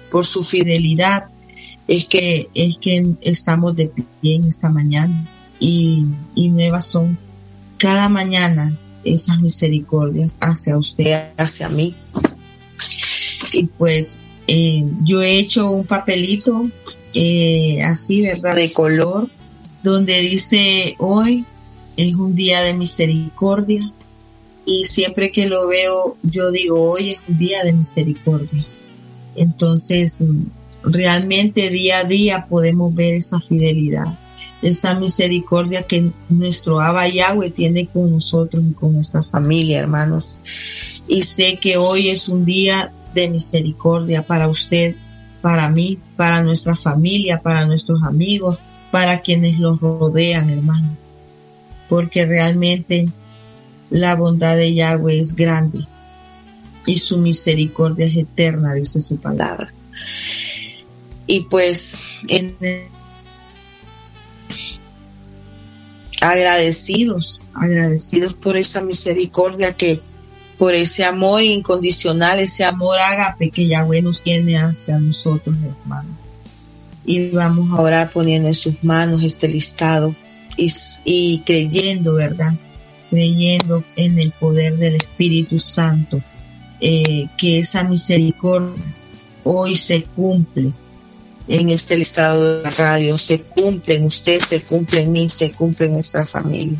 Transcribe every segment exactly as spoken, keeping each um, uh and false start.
por su fidelidad, es que, es que estamos de pie en esta mañana, y, y nuevas son cada mañana esas misericordias hacia usted, hacia mí. Y pues eh, yo he hecho un papelito eh, así, ¿verdad?, de color, donde dice: hoy es un día de misericordia. Y siempre que lo veo, yo digo: hoy es un día de misericordia. Entonces, realmente día a día podemos ver esa fidelidad, esa misericordia que nuestro Abba Yahweh tiene con nosotros y con nuestra familia, hermanos. Y sé que hoy es un día de misericordia para usted, para mí, para nuestra familia, para nuestros amigos, para quienes los rodean, hermano. Porque realmente la bondad de Yahweh es grande y su misericordia es eterna, dice su palabra. Y pues en agradecidos, agradecidos por esa misericordia, que por ese amor incondicional, ese amor ágape que Yahweh nos tiene hacia nosotros, hermanos. Y vamos a orar poniendo en sus manos este listado y, y creyendo, ¿verdad? Creyendo en el poder del Espíritu Santo, eh, que esa misericordia hoy se cumple en este listado de la radio, se cumple en usted, se cumple en mí, se cumple en nuestra familia.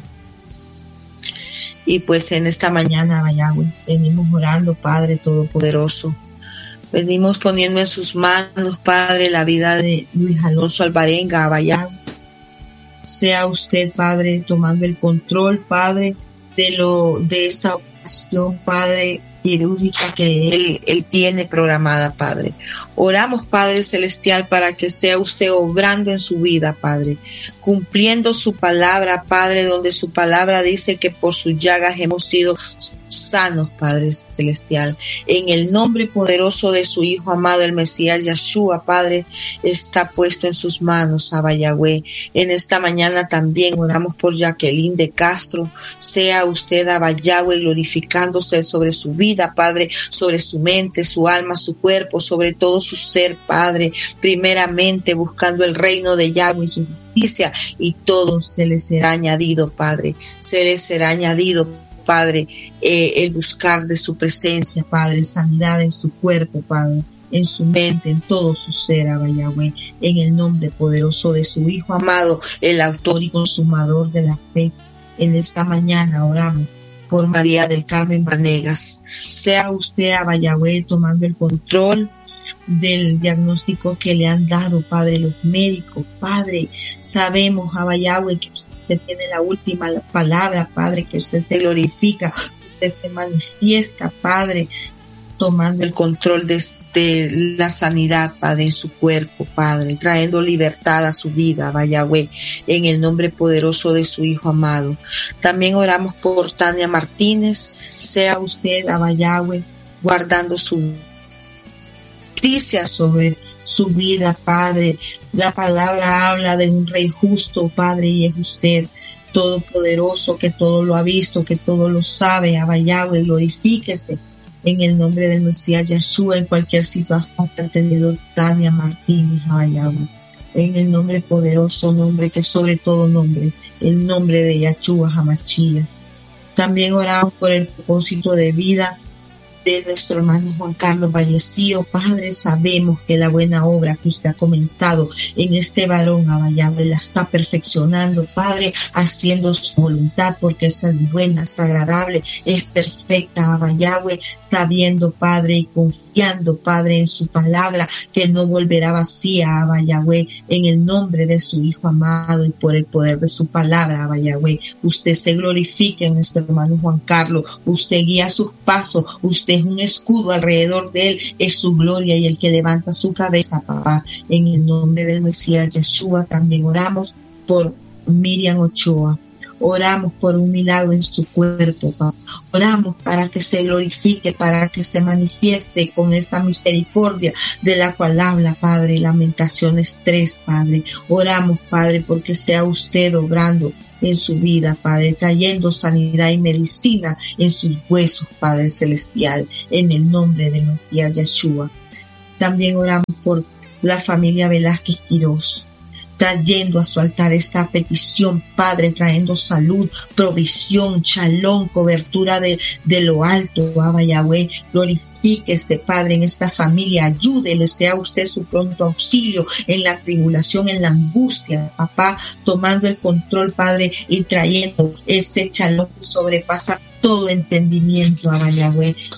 Y pues en esta mañana, Yahweh, venimos orando, Padre Todopoderoso. Venimos poniendo en sus manos, Padre, la vida de Luis Alonso Alvarenga, Yahweh. Sea usted, Padre, tomando el control, Padre, de lo de esta ocasión, Padre, quirúrgica que él, él tiene programada, Padre. Oramos, Padre Celestial, para que sea usted obrando en su vida, Padre, cumpliendo su palabra, Padre, donde su palabra dice que por sus llagas hemos sido sanos, Padre Celestial. En el nombre poderoso de su Hijo amado, el Mesías Yahshua, Padre, está puesto en sus manos, Abba Yahweh. En esta mañana también oramos por Jacqueline de Castro. Sea usted, Abba Yahweh, glorificándose sobre su vida, Padre, sobre su mente, su alma, su cuerpo, sobre todo su ser, Padre, primeramente buscando el reino de Yahweh y su justicia, y todo se le será añadido, Padre, se le será añadido, Padre, eh, el buscar de su presencia, Padre, sanidad en su cuerpo, Padre, en su mente, en todo su ser, Abba Yahweh, en el nombre poderoso de su Hijo amado, el autor y consumador de la fe. En esta mañana oramos por María del Carmen Vanegas. Sea usted, Abba Yahweh, tomando el control del diagnóstico que le han dado, Padre, los médicos, Padre. Sabemos, Abba Yahweh, que usted tiene la última palabra, Padre, que usted se glorifica, usted se manifiesta, Padre, tomando el control de, de la sanidad, Padre, en su cuerpo, Padre, trayendo libertad a su vida, Abba Yahweh, en el nombre poderoso de su Hijo amado. También oramos por Tania Martínez. Sea usted, Abba Yahweh, guardando su justicia sobre su vida, Padre. La palabra habla de un rey justo, Padre, y es usted, todopoderoso, que todo lo ha visto, que todo lo sabe. Abba Yahweh, glorifíquese en el nombre del Mesías Yahshua, en cualquier situación que ha tenido Tania Martínez, Abba Yahweh. En el nombre poderoso, nombre que sobre todo nombre, el nombre de Yahshua HaMashiach. También oramos por el propósito de vida de nuestro hermano Juan Carlos Vallecillo. Padre, sabemos que la buena obra que usted ha comenzado en este varón, Abba Yahweh, la está perfeccionando, Padre, haciendo su voluntad, porque esa es buena, es agradable, es perfecta, Abba Yahweh, sabiendo, Padre, y confiando, Padre, en su palabra, que no volverá vacía, Abba Yahweh, en el nombre de su Hijo amado y por el poder de su palabra, Abba Yahweh. Usted se glorifica en nuestro hermano Juan Carlos, usted guía sus pasos, usted es un escudo alrededor de él, es su gloria y el que levanta su cabeza, papá. En el nombre del Mesías Yahshua también oramos por Miriam Ochoa. Oramos por un milagro en su cuerpo, papá. Oramos para que se glorifique, para que se manifieste con esa misericordia de la cual habla, Padre, Lamentaciones tres, Padre. Oramos, Padre, porque sea usted obrando en su vida, Padre, trayendo sanidad y medicina en sus huesos, Padre Celestial, en el nombre de Mesías Yahshua. También oramos por la familia Velázquez Quirós, trayendo a su altar esta petición, Padre, trayendo salud, provisión, shalom, cobertura de, de lo alto, Abba Yahweh, glorifíquese, Padre, en esta familia, ayúdele, sea usted su pronto auxilio en la tribulación, en la angustia, papá, tomando el control, Padre, y trayendo ese shalom que sobrepasa todo entendimiento, Abba Yahweh.